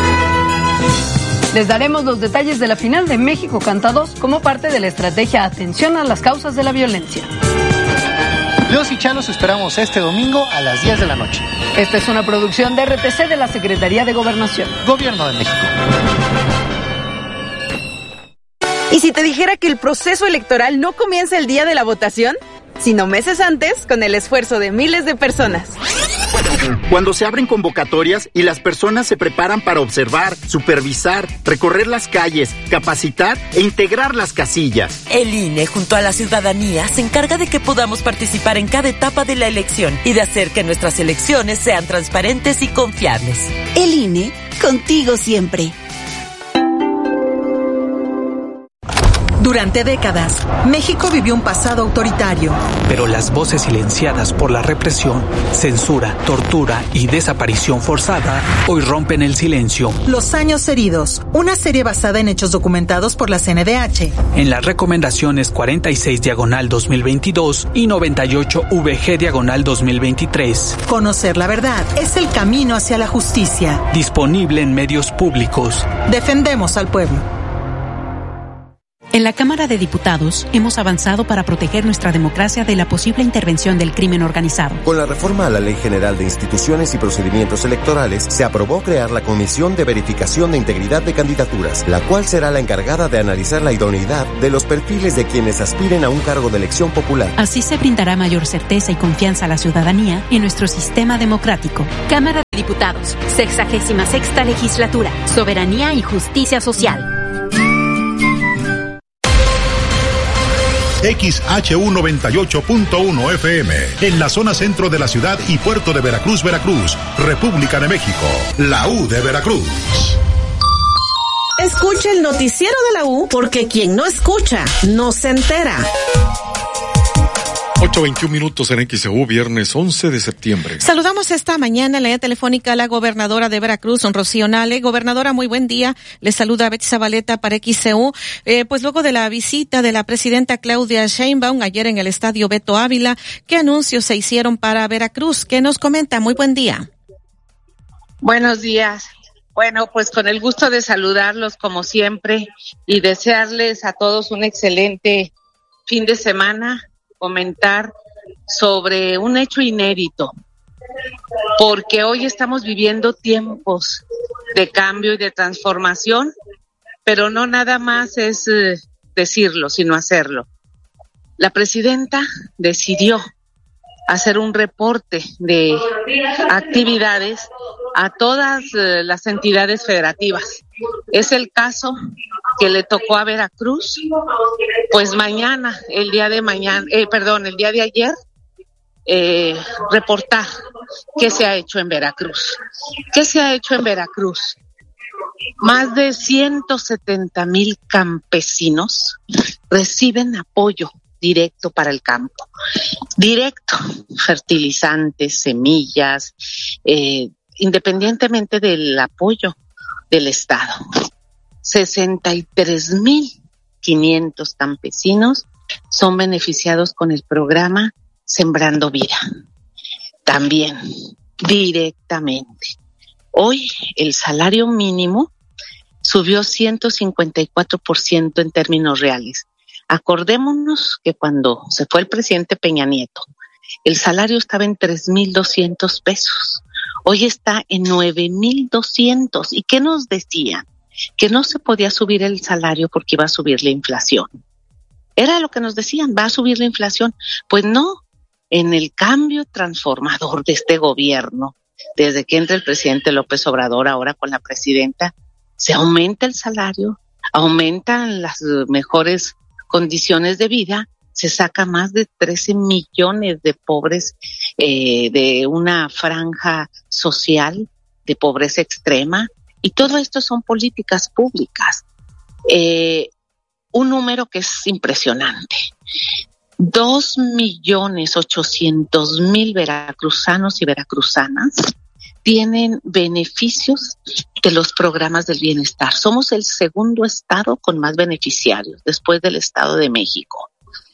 Les daremos los detalles de la final de México Canta dos como parte de la estrategia Atención a las causas de la violencia. Los y Chalos esperamos este domingo a las diez de la noche. Esta es una producción de R T C de la Secretaría de Gobernación. Gobierno de México. ¿Y si te dijera que el proceso electoral no comienza el día de la votación, sino meses antes, con el esfuerzo de miles de personas? Cuando se abren convocatorias y las personas se preparan para observar, supervisar, recorrer las calles, capacitar e integrar las casillas. El I N E, junto a la ciudadanía, se encarga de que podamos participar en cada etapa de la elección y de hacer que nuestras elecciones sean transparentes y confiables. El I N E, contigo siempre. Durante décadas, México vivió un pasado autoritario. Pero las voces silenciadas por la represión, censura, tortura y desaparición forzada hoy rompen el silencio. Los años heridos, una serie basada en hechos documentados por la C N D H. En las recomendaciones cuarenta y seis diagonal dos mil veintidós y noventa y ocho V G diagonal dos mil veintitrés. Conocer la verdad es el camino hacia la justicia. Disponible en medios públicos. Defendemos al pueblo. En la Cámara de Diputados hemos avanzado para proteger nuestra democracia de la posible intervención del crimen organizado. Con la reforma a la Ley General de Instituciones y Procedimientos Electorales, se aprobó crear la Comisión de Verificación de Integridad de Candidaturas, la cual será la encargada de analizar la idoneidad de los perfiles de quienes aspiren a un cargo de elección popular. Así se brindará mayor certeza y confianza a la ciudadanía en nuestro sistema democrático. Cámara de Diputados, sexagésima sexta legislatura, soberanía y justicia social. X H U noventa y ocho punto uno F M, en la zona centro de la ciudad y puerto de Veracruz, Veracruz, República de México, la U de Veracruz. Escucha el noticiero de la U, porque quien no escucha, no se entera. ocho veintiún minutos en X E U, viernes once de septiembre. Saludamos esta mañana en la línea telefónica a la gobernadora de Veracruz, Rocío Nale. Gobernadora, muy buen día. Le saluda Betsy Zabaleta para X E U. Eh, pues luego de la visita de la presidenta Claudia Sheinbaum ayer en el estadio Beto Ávila, ¿qué anuncios se hicieron para Veracruz? ¿Qué nos comenta? Muy buen día. Buenos días. Bueno, pues con el gusto de saludarlos como siempre y desearles a todos un excelente fin de semana. Comentar sobre un hecho inédito, porque hoy estamos viviendo tiempos de cambio y de transformación, pero no nada más es eh, decirlo, sino hacerlo. La presidenta decidió hacer un reporte de actividades a todas eh, las entidades federativas. Es el caso que le tocó a Veracruz, pues mañana, el día de mañana, eh, perdón, el día de ayer, eh, reportar qué se ha hecho en Veracruz. ¿Qué se ha hecho en Veracruz? Más de ciento setenta mil campesinos reciben apoyo directo para el campo. Directo, fertilizantes, semillas, eh, independientemente del apoyo del Estado. sesenta y tres mil quinientos campesinos son beneficiados con el programa Sembrando Vida. También, directamente. Hoy el salario mínimo subió ciento cincuenta y cuatro por ciento en términos reales. Acordémonos que cuando se fue el presidente Peña Nieto, el salario estaba en tres mil doscientos pesos. Hoy está en nueve mil doscientos. ¿Y qué nos decían? Que no se podía subir el salario porque iba a subir la inflación. Era lo que nos decían, va a subir la inflación. Pues no, en el cambio transformador de este gobierno, desde que entra el presidente López Obrador, ahora con la presidenta, se aumenta el salario, aumentan las mejores condiciones de vida, se saca más de trece millones de pobres eh, de una franja social de pobreza extrema, y todo esto son políticas públicas. Eh, un número que es impresionante. Dos millones ochocientos mil veracruzanos y veracruzanas tienen beneficios de los programas del bienestar. Somos el segundo estado con más beneficiarios, después del Estado de México.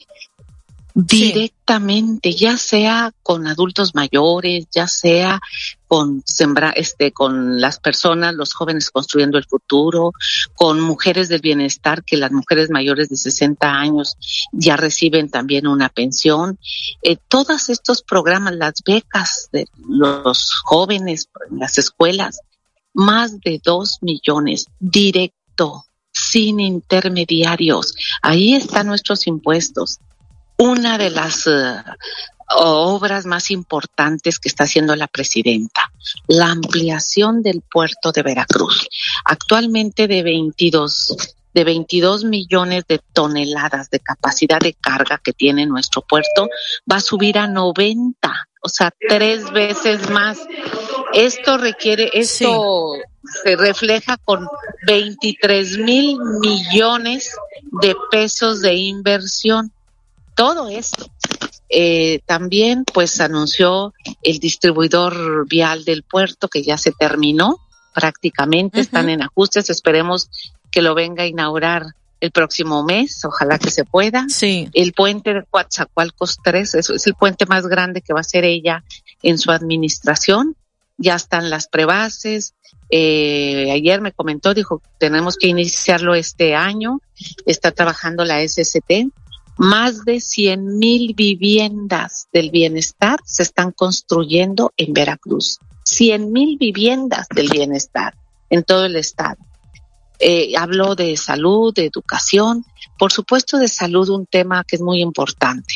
Directamente, ya sea con adultos mayores, ya sea con sembra, este, con las personas, los jóvenes construyendo el futuro, con mujeres del bienestar, que las mujeres mayores de sesenta años ya reciben también una pensión. Eh, todos estos programas, las becas de los jóvenes en las escuelas, más de dos millones, directo, sin intermediarios. Ahí están nuestros impuestos. Una de las uh, obras más importantes que está haciendo la presidenta, la ampliación del puerto de Veracruz. Actualmente de veintidós, de veintidós millones de toneladas de capacidad de carga que tiene nuestro puerto, va a subir a noventa, o sea, tres veces más. Esto requiere, esto sí. Se refleja con veintitrés mil millones de pesos de inversión. Todo esto. Eh, también pues anunció el distribuidor vial del puerto que ya se terminó prácticamente, uh-huh. Están en ajustes, esperemos que lo venga a inaugurar el próximo mes, ojalá que se pueda. Sí. El puente de Coatzacoalcos tres, es, es el puente más grande que va a hacer ella en su administración, ya están las prebases, eh, ayer me comentó, dijo, tenemos que iniciarlo este año, está trabajando la S S T, más de cien mil viviendas del bienestar se están construyendo en Veracruz, cien mil viviendas del bienestar en todo el estado. Eh, habló de salud, de educación, por supuesto de salud, un tema que es muy importante.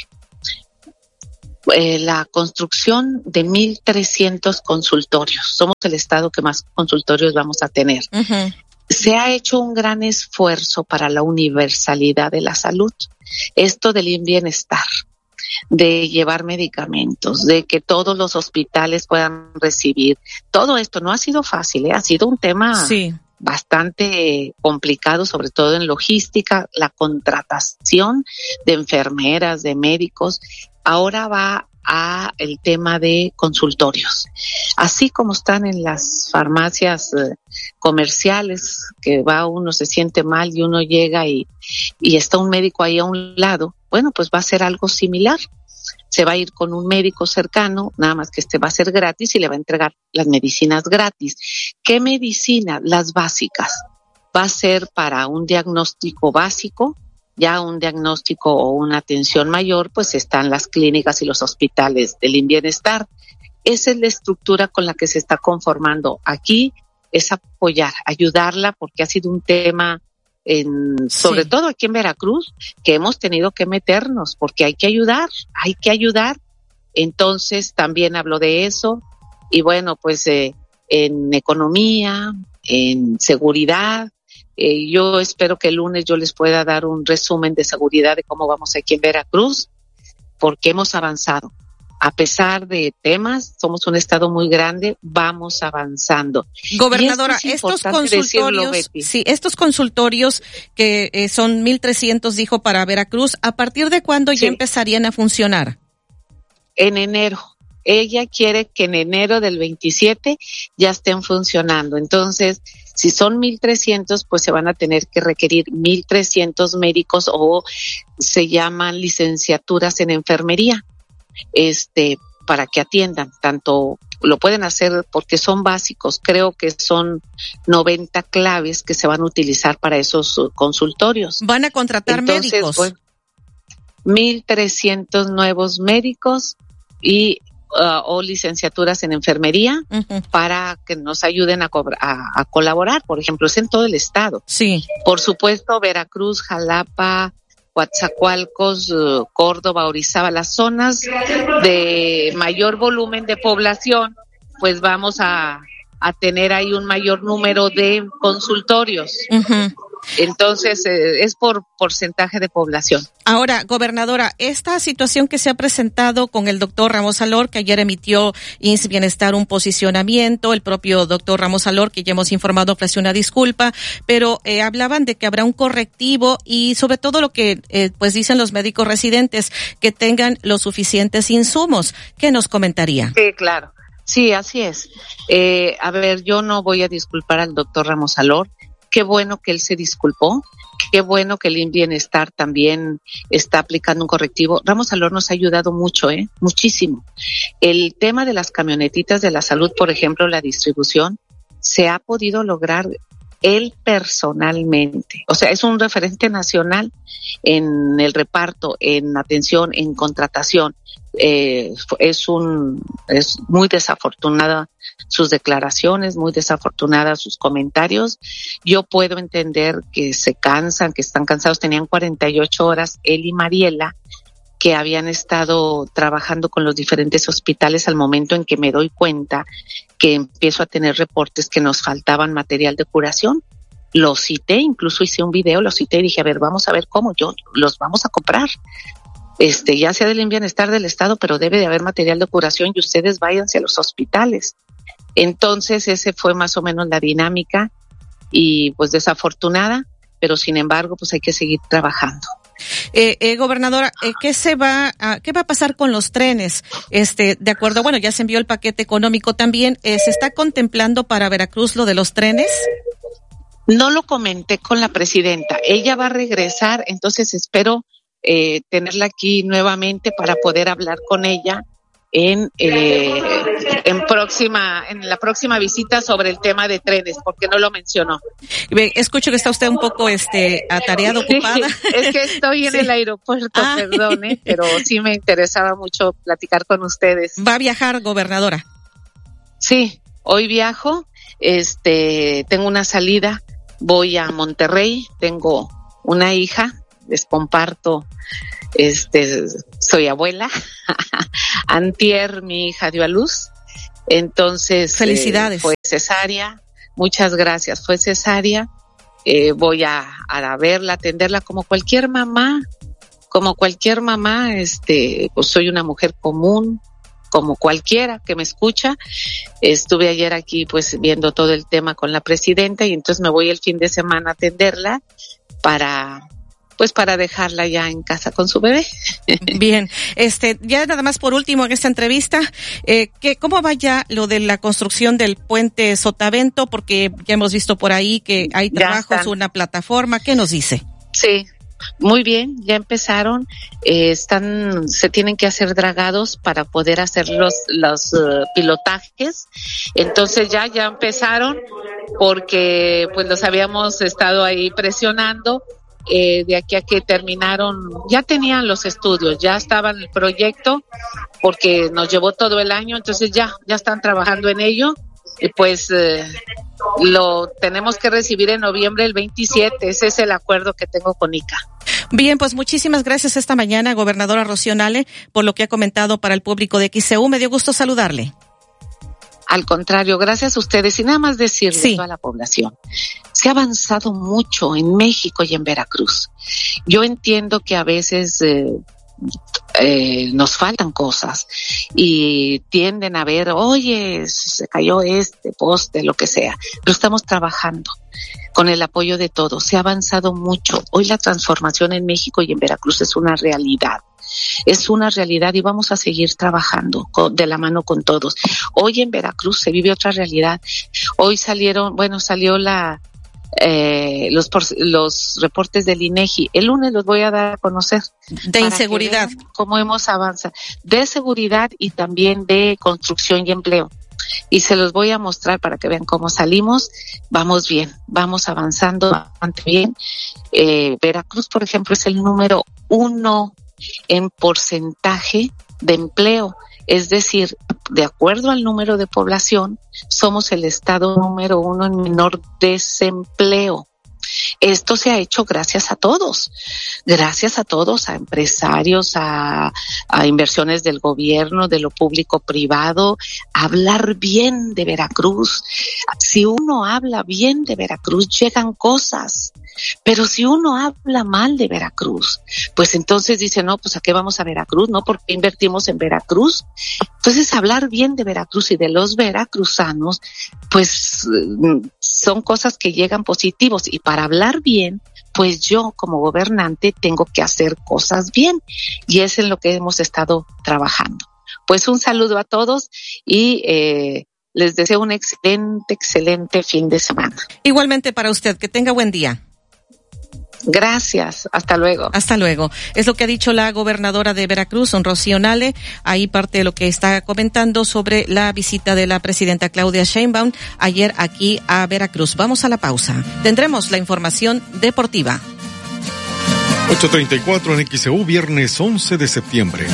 Eh, la construcción de mil trescientos consultorios. Somos el estado que más consultorios vamos a tener. Uh-huh. Se ha hecho un gran esfuerzo para la universalidad de la salud. Esto del bienestar, de llevar medicamentos, de que todos los hospitales puedan recibir. Todo esto no ha sido fácil, ¿eh? Ha sido un tema sí. bastante complicado, sobre todo en logística, la contratación de enfermeras, de médicos. Ahora va a el tema de consultorios. Así como están en las farmacias eh, comerciales, que va uno, se siente mal y uno llega y, y está un médico ahí a un lado, bueno, pues va a ser algo similar. Se va a ir con un médico cercano, nada más que este va a ser gratis y le va a entregar las medicinas gratis. ¿Qué medicinas? Las básicas. Va a ser para un diagnóstico básico, ya un diagnóstico o una atención mayor, pues están las clínicas y los hospitales del bienestar. Esa es la estructura con la que se está conformando. Aquí es apoyar, ayudarla, porque ha sido un tema, en, sobre sí. todo aquí en Veracruz, que hemos tenido que meternos, porque hay que ayudar, hay que ayudar. Entonces también hablo de eso. Y bueno, pues eh, en economía, en seguridad, Eh, yo espero que el lunes yo les pueda dar un resumen de seguridad de cómo vamos aquí en Veracruz, porque hemos avanzado. A pesar de temas, somos un estado muy grande, vamos avanzando. Gobernadora, es estos consultorios, decirlo, sí, estos consultorios que eh, son mil trescientos, dijo, para Veracruz, ¿a partir de cuándo sí. ya empezarían a funcionar? En enero. Ella quiere que en enero del veintisiete ya estén funcionando. Entonces, si son mil trescientos, pues se van a tener que requerir mil trescientos médicos o se llaman licenciaturas en enfermería, este, para que atiendan. Tanto lo pueden hacer porque son básicos, creo que son noventa claves que se van a utilizar para esos consultorios. Van a contratar Entonces, médicos. Bueno, mil trescientos nuevos médicos y Uh, o licenciaturas en enfermería uh-huh. para que nos ayuden a, cobra, a, a colaborar, por ejemplo, es en todo el estado. Sí. Por supuesto, Veracruz, Jalapa, Coatzacoalcos, uh, Córdoba, Orizaba, las zonas de mayor volumen de población, pues vamos a, a tener ahí un mayor número de consultorios. Uh-huh. Entonces, eh, es por porcentaje de población. Ahora, gobernadora, esta situación que se ha presentado con el doctor Ramos Alor, que ayer emitió I M S S Bienestar un posicionamiento, el propio doctor Ramos Alor, que ya hemos informado, ofreció una disculpa, pero eh, hablaban de que habrá un correctivo y sobre todo lo que eh, pues dicen los médicos residentes, que tengan los suficientes insumos. ¿Qué nos comentaría? Sí, claro. Sí, así es. Eh, a ver, yo no voy a disculpar al doctor Ramos Alor. Qué bueno que él se disculpó, qué bueno que el Bienestar también está aplicando un correctivo. Ramos Alor nos ha ayudado mucho, eh, muchísimo. El tema de las camionetitas de la salud, por ejemplo, la distribución, se ha podido lograr él personalmente. O sea, es un referente nacional en el reparto, en atención, en contratación. Eh, es un, es muy desafortunada sus declaraciones, muy desafortunadas sus comentarios. Yo puedo entender que se cansan, que están cansados. Tenían cuarenta y ocho horas él y Mariela, que habían estado trabajando con los diferentes hospitales al momento en que me doy cuenta que empiezo a tener reportes que nos faltaban material de curación. Los cité, incluso hice un video, los cité y dije, a ver, vamos a ver cómo, yo los vamos a comprar. Este, ya sea del bienestar del estado, pero debe de haber material de curación y ustedes váyanse a los hospitales. Entonces, ese fue más o menos la dinámica y pues desafortunada, pero sin embargo, pues hay que seguir trabajando. Eh, eh, gobernadora, eh, ¿qué se va a, qué va a pasar con los trenes? Este, de acuerdo, bueno, ya se envió el paquete económico también, eh, ¿se está contemplando para Veracruz lo de los trenes? No lo comenté con la presidenta, ella va a regresar, entonces espero eh, tenerla aquí nuevamente para poder hablar con ella en eh, en próxima en la próxima visita sobre el tema de trenes, porque no lo mencionó. Escucho que está usted un poco este atareado, ocupada. Sí, es que estoy en sí. el aeropuerto, ah. perdone, pero sí me interesaba mucho platicar con ustedes. ¿Va a viajar, gobernadora? Sí, hoy viajo, este, tengo una salida, voy a Monterrey, tengo una hija, les comparto. Este, soy abuela. Antier mi hija dio a luz. Entonces, felicidades. Eh, fue cesárea. Muchas gracias. Fue cesárea. Eh, voy a, a verla, atenderla como cualquier mamá. Como cualquier mamá, este, pues soy una mujer común, como cualquiera que me escucha. Estuve ayer aquí, pues, viendo todo el tema con la presidenta y entonces me voy el fin de semana a atenderla para pues para dejarla ya en casa con su bebé. Bien, este, ya nada más por último en esta entrevista, eh, que cómo va ya lo de la construcción del puente Sotavento, porque ya hemos visto por ahí que hay trabajos, una plataforma, ¿qué nos dice? Sí, muy bien, ya empezaron, eh, están, se tienen que hacer dragados para poder hacer los, los uh, pilotajes, entonces ya, ya empezaron, porque pues los habíamos estado ahí presionando. Eh, de aquí a que terminaron, ya tenían los estudios, ya estaba en el proyecto, porque nos llevó todo el año, entonces ya, ya están trabajando en ello, y pues eh, lo tenemos que recibir en noviembre el veintisiete, ese es el acuerdo que tengo con I C A. Bien, pues muchísimas gracias esta mañana, gobernadora Rocío Nale, por lo que ha comentado para el público de X C U, me dio gusto saludarle. Al contrario, gracias a ustedes y nada más decirle sí. a toda la población, se ha avanzado mucho en México y en Veracruz. Yo entiendo que a veces eh, eh, nos faltan cosas y tienden a ver, oye, se cayó este poste, lo que sea, pero estamos trabajando con el apoyo de todos. Se ha avanzado mucho. Hoy la transformación en México y en Veracruz es una realidad. Es una realidad y vamos a seguir trabajando con, de la mano con todos. Hoy en Veracruz se vive otra realidad. Hoy salieron, bueno, salió la eh, los los reportes del INEGI. El lunes los voy a dar a conocer. De inseguridad. Cómo hemos avanzado. De seguridad y también de construcción y empleo. Y se los voy a mostrar para que vean cómo salimos. Vamos bien, vamos avanzando bastante bien. Eh, Veracruz, por ejemplo, es el número uno en porcentaje de empleo, es decir, de acuerdo al número de población, somos el estado número uno en menor desempleo. Esto se ha hecho gracias a todos, gracias a todos, a empresarios, a, a inversiones del gobierno, de lo público privado, hablar bien de Veracruz. Si uno habla bien de Veracruz, llegan cosas. Pero si uno habla mal de Veracruz, pues entonces dice, no, pues ¿a qué vamos a Veracruz? ¿No? ¿Por qué invertimos en Veracruz? Entonces hablar bien de Veracruz y de los veracruzanos, pues son cosas que llegan positivos. Y para hablar bien, pues yo como gobernante tengo que hacer cosas bien. Y es en lo que hemos estado trabajando. Pues un saludo a todos y eh, les deseo un excelente, excelente fin de semana. Igualmente para usted, que tenga buen día. Gracias, hasta luego. Hasta luego. Es lo que ha dicho la gobernadora de Veracruz, Rocío Nale. Ahí parte de lo que está comentando sobre la visita de la presidenta Claudia Sheinbaum ayer aquí a Veracruz. Vamos a la pausa. Tendremos la información deportiva. ocho treinta y cuatro en X C U, viernes once de septiembre.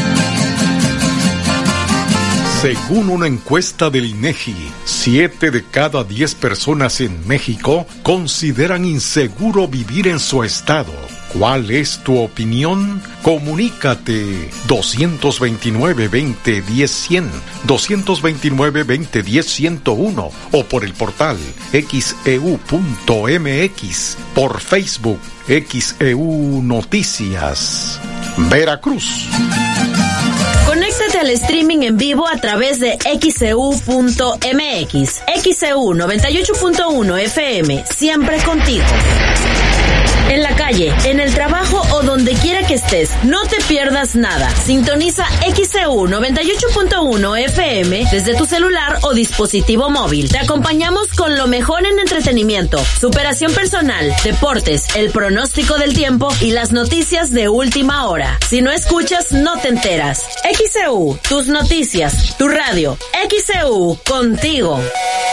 Según una encuesta del INEGI, siete de cada diez personas en México consideran inseguro vivir en su estado. ¿Cuál es tu opinión? Comunícate dos veintinueve, veinte, diez, cien, dos veintinueve, veinte, diez, ciento uno o por el portal x e u punto m x, por Facebook X E U Noticias. Veracruz. Conéctate al streaming en vivo a través de x e u punto m x. X E U noventa y ocho punto uno F M, siempre contigo. En la calle, en el trabajo o donde quiera que estés, no te pierdas nada. Sintoniza X E U noventa y ocho punto uno F M desde tu celular o dispositivo móvil. Te acompañamos con lo mejor en entretenimiento, superación personal, deportes, el pronóstico del tiempo y las noticias de última hora. Si no escuchas, no te enteras. X E U, tus noticias, tu radio. X E U, contigo.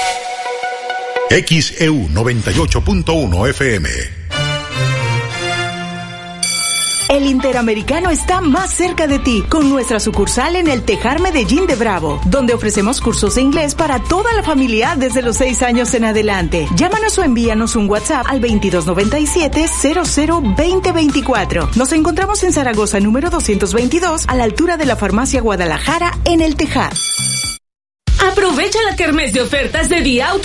X E U noventa y ocho punto uno F M. El Interamericano está más cerca de ti con nuestra sucursal en el Tejar Medellín de Bravo, donde ofrecemos cursos de inglés para toda la familia desde los seis años en adelante. Llámanos o envíanos un WhatsApp al veintidós noventa y siete cero cero veinte veinticuatro. Nos encontramos en Zaragoza número doscientos veintidós, a la altura de la Farmacia Guadalajara, en el Tejar. Aprovecha la kermés de ofertas de Día Auto